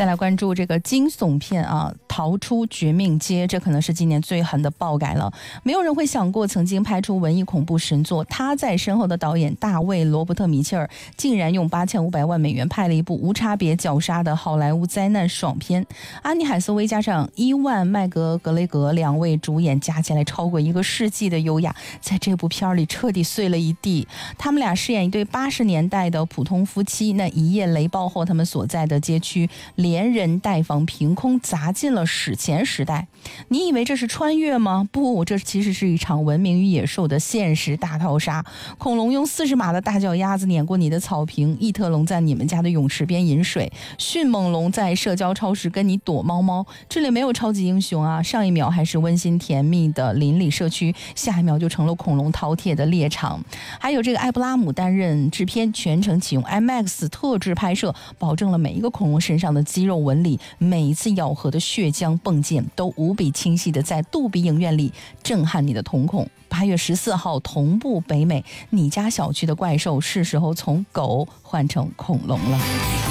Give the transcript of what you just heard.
再来关注这个惊悚片啊，逃出绝命街，这可能是今年最狠的爆改了。没有人会想过，曾经拍出文艺恐怖神作，他在身后的导演大卫·罗伯特·米切尔竟然用8500万美元拍了一部无差别绞杀的好莱坞灾难爽片。安妮·海瑟薇加上伊万·麦格雷格两位主演加起来超过1个世纪的优雅，在这部片里彻底碎了一地。他们俩饰演一对80年代的普通夫妻，那一夜雷暴后，他们所在的街区连人带房凭空砸进了史前时代。你以为这是穿越吗？不，这其实是一场文明与野兽的现实大逃杀。恐龙用40码的大脚丫子碾过你的草坪，异特龙在你们家的泳池边饮水，迅猛龙在社交超市跟你躲猫猫。这里没有超级英雄啊，上一秒还是温馨甜蜜的邻里社区，下一秒就成了恐龙饕餮的猎场。还有这个埃布拉姆担任制片，全程启用 IMAX 特制拍摄，保证了每一个恐龙身上的肌肉纹理，每一次咬合的血浆迸溅都无比清晰的在杜比影院里震撼你的瞳孔。8月14号同步北美，你家小区的怪兽是时候从狗换成恐龙了。